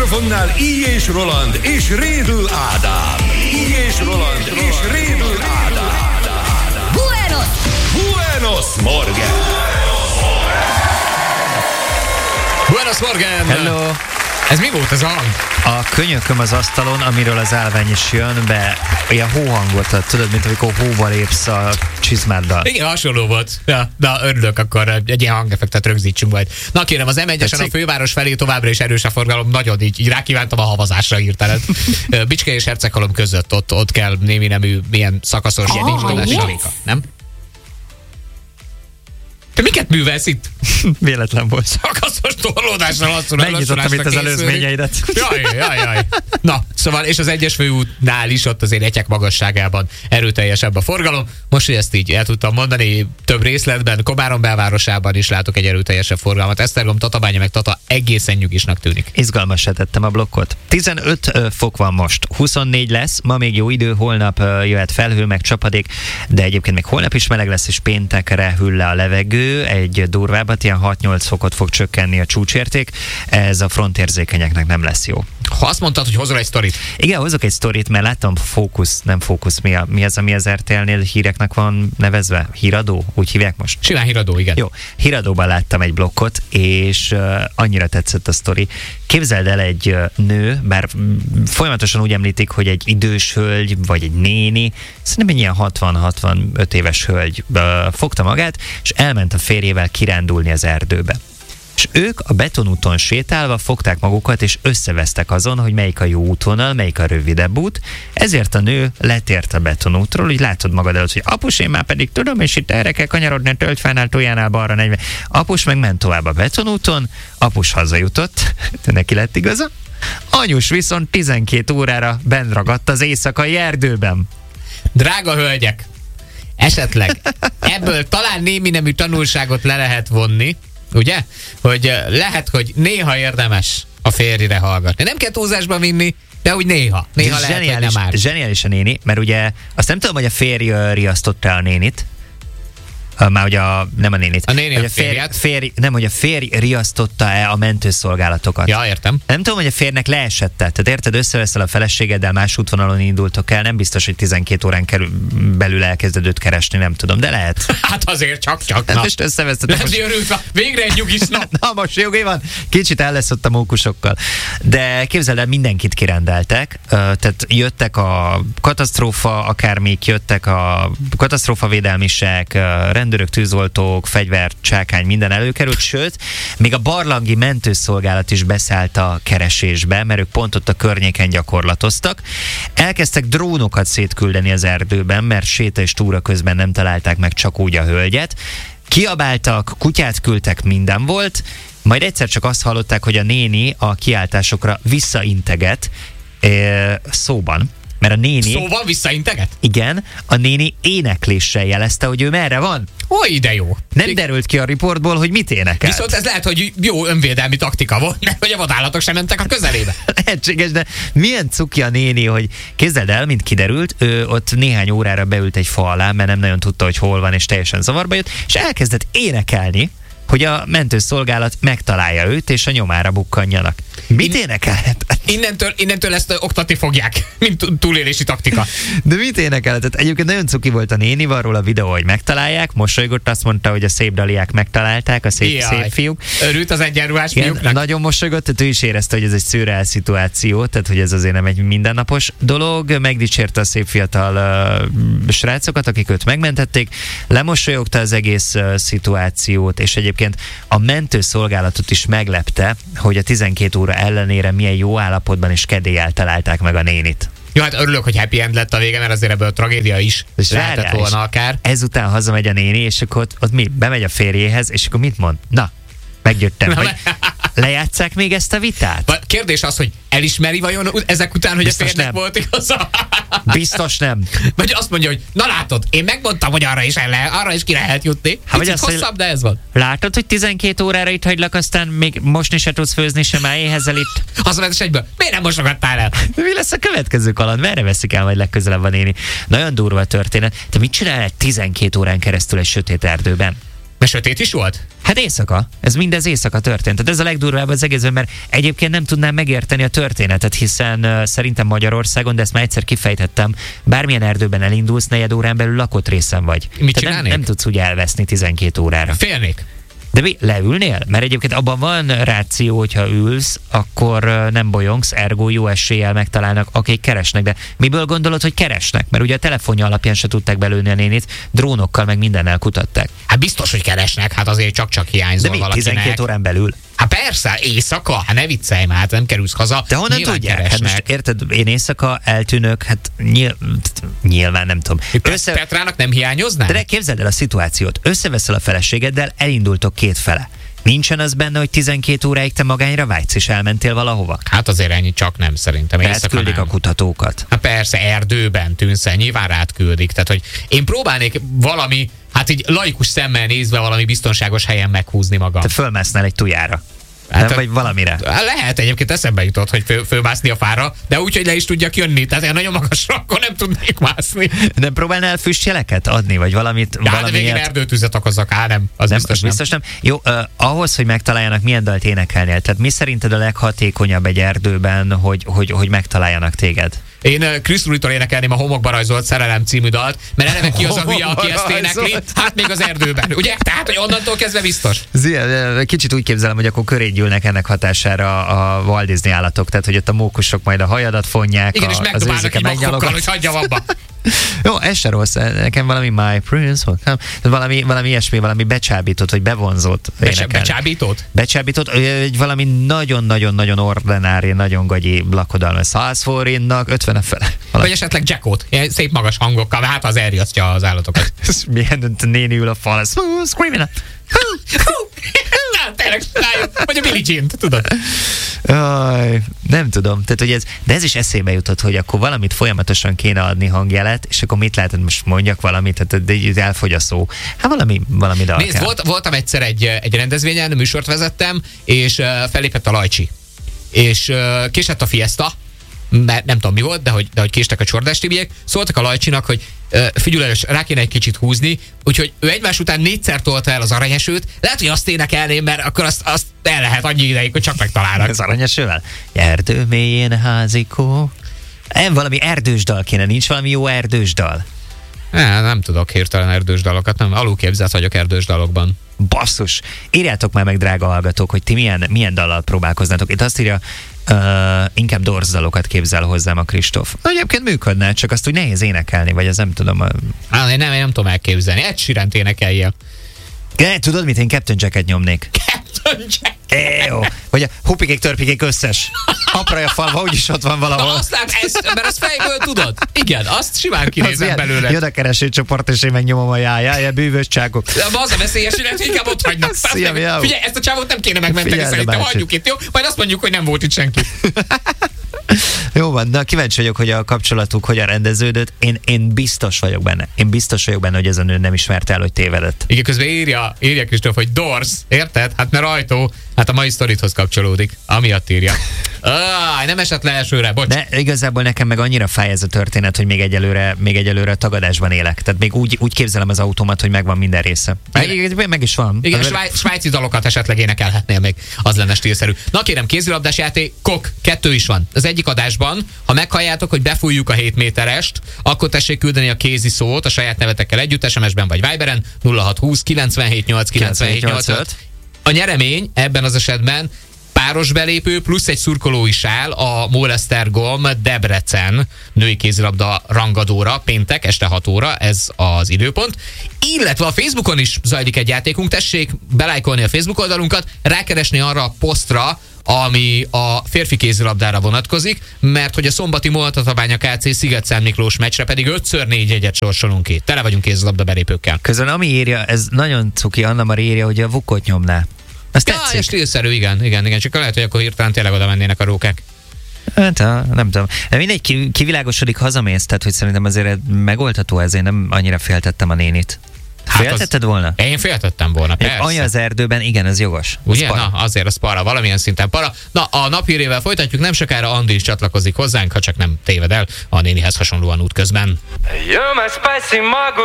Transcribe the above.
mikrofonnál I. és Roland és Rédl Ádám. I. és Roland és Rédl Ádám. Buenos Morgen! Buenos Morgen! Hello! Ez mi volt ez a hang? A könyököm az asztalon, amiről az állvány is jön be, ilyen hóhangot ad, tudod, mint amikor hóba lépsz a csizmáddal. Igen, hasonló volt. Ja, de örülök, akkor egy ilyen hangeffektet rögzítsünk majd. Na kérem, az M1-esen a főváros felé továbbra is erős a forgalom, nagyon így rákívántam a havazásra hirtelen. Bicske és Herceghalom között, ott kell némi nemű, milyen szakaszos indulás, nem? Te miket művelsz itt? Véletlen volt. Szakaszos torlódásra lassul. Megnyitottam itt az előzményeidet. Jaj. Na, szóval, és az egyes főútnál is ott azért egyek magasságában erőteljesebb a forgalom. Most, hogy ezt így el tudtam mondani, több részletben, Komárom belvárosában is látok egy erőteljesebb forgalmat. Esztergom, Tatabánya meg Tata egészen nyugisnak tűnik. Izgalmasra tettem a blokkot. 15 fok van most, 24 lesz, ma még jó idő, holnap jöhet felhő, meg csapadék, de egyébként még holnap is meleg lesz, és péntekre hűl le a levegő. Egy durvábbat, ilyen 6-8 fokot fog csökkenni a csúcsérték, ez a frontérzékenyeknek nem lesz jó. Ha azt mondtad, hogy hozol egy sztorit. Igen, hozok egy sztorit, mert láttam nem fókusz, mi az, ami az RTL-nél híreknek van nevezve? Híradó? Úgy hívják most? Simán híradó, igen. Jó, híradóban láttam egy blokkot, és annyira tetszett a sztori. Képzeld el, egy nő, bár folyamatosan úgy említik, hogy egy idős hölgy, vagy egy néni, szerintem egy ilyen 60-65 éves hölgy fogta magát, és elment a férjével kirándulni az erdőbe. És ők a betonúton sétálva fogták magukat, és összevesztek azon, hogy melyik a jó útvonal, melyik a rövidebb út. Ezért a nő letért a betonútról, hogy látod magad előtt, hogy apus, én már pedig tudom, és itt erre kell kanyarodni a tölgyfánál, tojánál balra 40. Apus meg ment tovább a betonúton, apus hazajutott, neki lett igaza. Anyus viszont 12 órára benn ragadt az éjszakai erdőben. Drága hölgyek, esetleg ebből talán némi nemű tanulságot le lehet vonni, ugye? Hogy lehet, hogy néha érdemes a férjire hallgatni. Nem kell túlzásba vinni, de úgy néha. Néha lehet, hogy nem áll. Zseniális a néni, mert ugye azt nem tudom, hogy a férj riasztotta a nénit, már ugye nem a nénit. A néni hogy a férját? Nem, hogy a férj riasztotta-e a mentőszolgálatokat. Ja, értem. Nem tudom, hogy a férjnek leesett. Tehát érted, összeveszel a feleségeddel, más útvonalon indultok el, nem biztos, hogy 12 órán belül elkezded őt keresni, nem tudom, de lehet. Hát azért csak. Hát most összevesztetek. Lehet, hogy örült, végre egy nyugis nap. Na, most jogé van. Kicsit el lesz ott a mókusokkal. De képzeld el, mindenkit kirendeltek. Tehát jöttek a katasztrófa, akármik, jöttek a katasztrófavédelmisek, rendőrök, tűzoltók, fegyver, csákány, minden előkerült, sőt, még a barlangi mentőszolgálat is beszállt a keresésbe, mert ők pont ott a környéken gyakorlatoztak. Elkezdtek drónokat szétküldeni az erdőben, mert séta és túra közben nem találták meg csak úgy a hölgyet. Kiabáltak, kutyát küldtek, minden volt, majd egyszer csak azt hallották, hogy a néni a kiáltásokra visszainteget szóban. Mert a néni... Szóval visszainteget? Igen, a néni énekléssel jelezte, hogy ő merre van. Ó, ide jó. Nem derült ki a riportból, hogy mit énekelt. Viszont ez lehet, hogy jó önvédelmi taktika volt, mert hogy a vadállatok sem mentek a közelébe. Lehetséges, de milyen cuki a néni, hogy képzeld el, mint kiderült, ő ott néhány órára beült egy fa alá, mert nem nagyon tudta, hogy hol van, és teljesen zavarba jött, és elkezdett énekelni, hogy a mentőszolgálat megtalálja őt, és a nyomára bukkanjanak. Mit énekelhet? Innentől ezt oktatni fogják, mint túlélési taktika. De mit énekelhet? Egyébként nagyon cuki volt a néni, van róla a videó, hogy megtalálják, mosolygott, azt mondta, hogy a szép daliák megtalálták, a szép fiúk. Örült az egyenruhás fiúknak. Nagyon mosolygott, tehát ő is érezte, hogy ez egy szürreál szituáció, tehát hogy ez azért nem egy mindennapos dolog. Megdicsérte a szép fiatal srácokat, akik őt megmentették, lemosolyogta az egész szituációt, és egyébként a mentőszolgálatot is meglepte, hogy a 12 óra ellenére milyen jó állapotban és kedéllyel találták meg a nénit. Jó, hát örülök, hogy happy end lett a vége, mert azért ebből a tragédia is lehetett volna akár. Ezután hazamegy a néni, és akkor ott mi? Bemegy a férjéhez, és akkor mit mond? Na, meggyőttem, hogy lejátsszák még ezt a vitát? Kérdés az, hogy elismeri vajon ezek után, hogy biztos a férnek volt igaza? Biztos nem. Vagy azt mondja, hogy na látod, én megmondtam, hogy arra is ki lehet jutni. Kicsit hosszabb, de ez van. Látod, hogy 12 órára itt hagylak, aztán még mosni se tudsz főzni, sem már éhezel itt. Azt mondod, egyből, miért nem mosogattál el? Mi lesz a következő kaland? Merre veszik el majd legközelebb a néni? Nagyon durva a történet. Te mit csinálsz 12 órán keresztül egy sötét erdőben? Mert sötét is volt? Hát éjszaka. Ez mindez éjszaka történt. Tehát ez a legdurvább az egészben, mert egyébként nem tudnám megérteni a történetet, hiszen szerintem Magyarországon, de ezt már egyszer kifejtettem, bármilyen erdőben elindulsz, 4 órán belül lakott részen vagy. Mit Tehát nem tudsz úgy elveszni 12 órára. Félnék. De mi, leülnél? Mert egyébként abban van ráció, hogyha ülsz, akkor nem bolyongsz, ergo jó eséllyel megtalálnak, akik keresnek. De miből gondolod, hogy keresnek? Mert ugye a telefonja alapján se tudták belőni a nénit, drónokkal meg mindennel kutatták. Hát biztos, hogy keresnek, hát azért csak hiányzol de mi, valakinek. 12 órán belül? Hát persze, éjszaka, hát ne viccelj már, hát nem kerülsz haza. De honnan tudják? Hát most érted, én éjszaka eltűnök, hát nyilván nem tudom. Petrának nem hiányoznál? De képzeld el a szituációt, összeveszel a feleségeddel, elindultok két fele. Nincsen az benne, hogy 12 óráig te magányra vágysz, és elmentél valahova? Hát azért ennyi csak nem szerintem. Rád küldik a kutatókat. Hát persze, erdőben tűnsz el, nyilván rád küldik. Tehát, hogy én próbálnék valami, hát így laikus szemmel nézve valami biztonságos helyen meghúzni magam. Te fölmásznál egy tujára. Hát nem, vagy valamire. Lehet, egyébként eszembe jutott, hogy fölmászni a fára, de úgy, hogy le is tudjak jönni. Tehát én nagyon magasra akkor nem tudnék mászni. Nem próbálnál füstjeleket adni, vagy valamit? Ja, de végén erdőtűzet okozzak, nem. Az nem, biztos nem. Jó, ahhoz, hogy megtaláljanak, milyen dalt énekelnél? Tehát mi szerinted a leghatékonyabb egy erdőben, hogy megtaláljanak téged? Én Chris Rulitól énekelném a Homokba rajzolt szerelem című dalt, mert eleve ki az a hülye, aki ezt énekli, hát még az erdőben, ugye? Tehát, hogy onnantól kezdve biztos. Kicsit úgy képzelem, hogy akkor köré gyűlnek ennek hatására a Walt Disney állatok, tehát hogy ott a mókusok majd a hajadat fonják, igen, és megdobálnak egy magkokkal, hogy hagyjam abba. Jó, ez se rossz, nekem valami My Prince volt, nem? Valami ilyesmi, valami becsábított, vagy bevonzott énekelni. Becsábított? Becsábított, valami nagyon-nagyon-nagyon ordinári, nagyon gagyi lakodalma. 100 forintnak 50 fele. Vagy esetleg Jackot, ilyen szép magas hangokkal, hát az elriasztja az állatokat. Milyen néni ül a fal, screaming. Tényleg csináljuk. Vagy a Billie Jean-t, tudod? Nem tudom. Tehát, hogy de ez is eszébe jutott, hogy akkor valamit folyamatosan kéne adni hangjelet, és akkor mit lehet, most mondjak valamit, tehát elfogy a szó. Hát valami dal. Nézd, voltam egyszer egy rendezvényen, műsort vezettem, és fellépett a Lajcsi. És késett a Fiesta, mert nem tudom mi volt, de hogy késtek a Csordás Tibiek, szóltak a Lajcsinak, hogy figyelj, rá kéne egy kicsit húzni, úgyhogy ő egymás után 4-szer tolta el az Aranyesőt, lehet, hogy azt énekelném, mert akkor azt el lehet annyi ideig, hogy csak megtalálnak. Az Aranyesővel? Erdő mélyén házikó. Valami erdős dal kéne, nincs valami jó erdős dal? Nem tudok hirtelen erdős dalokat, nem, alulképzelt vagyok erdős dalokban. Basszus! Írjátok már meg, drága hallgatók, hogy ti milyen dallal próbálkoznátok. Itt azt írja, inkább Doors dalokat képzel hozzám a Kristóf. Egyébként működne, csak azt úgy nehéz énekelni, vagy az nem tudom. Én nem tudom elképzelni. Ed Sheerant énekelje. Tudod mit? Én Captain Jacket nyomnék. Captain Jack. Jó. Vagy a hupikék, törpikék összes. Apraja falva, úgyis ott van valahol. Na, azt mert azt fejből tudod. Igen, azt simán kinézem belőle. Jön a keresőcsoport, és én megnyomom a jájá, bűvös csákok. De az a veszélyes, hogy inkább ott hagynak. Figyelj, ezt a csávot nem kéne megmenteni, szerintem hagyjuk itt, jó? Majd azt mondjuk, hogy nem volt itt senki. Jó van, de kíváncsi vagyok, hogy a kapcsolatuk hogyan rendeződött. Én biztos vagyok benne. Hogy ez a nő nem ismert el, hogy tévedett. Igen, közben írja Kristóf, hogy Doors, érted? Hát mert ajtó, hát a mai sztorithoz kapcsolódik. Amiatt írja. Nem esett le elsőre, bocs. De igazából nekem meg annyira fáj ez a történet, hogy még egyelőre tagadásban élek. Tehát még úgy képzelem az autómat, hogy megvan minden része. Meg is van. Igen, svájci dalokat esetleg énekelhetnél még. Az lenne stílszerű. Na kérem, kézilabdás játékok, 2 is van. Az egyik adásban, ha meghalljátok, hogy befújjuk a 7 méterest, akkor tessék küldeni a kézi szót a saját nevetekkel együtt, SMS-ben vagy Viberen 0620 978 978. A nyeremény ebben az esetben páros belépő plusz egy szurkolói sál a Molesztergom Debrecen női kézilabda rangadóra péntek este 6 óra, ez az időpont. Illetve a Facebookon is zajlik egy játékunk, tessék belájkolni a Facebook oldalunkat, rákeresni arra a posztra, ami a férfi kézilabdára vonatkozik, mert hogy a szombati Moltatabánya KC Sziget-Szent Miklós meccsre pedig 5x4 jegyet sorsolunk ki. Tele vagyunk kézilabda belépőkkel. Közben ami írja, ez nagyon cuki, Anna Mari írja, hogy a Vukot nyomná. Azt tetszik. Ja, stílszerű, igen. Csak lehet, hogy akkor hirtelen tényleg oda mennének a rókák. Hát, nem tudom. De mindegy, kivilágosodik, hazamész, tehát hogy szerintem azért megoldható ez, én nem annyira féltettem a nénit. Féltetted volna? Én féltettem volna, persze. Anya az erdőben, igen, ez jogos. Ugye? Na, azért az para, valamilyen szinten para. Na, a naphírével folytatjuk, nem sokára Andi is csatlakozik hozzánk, ha csak nem téved el a nénihez hasonlóan útközben.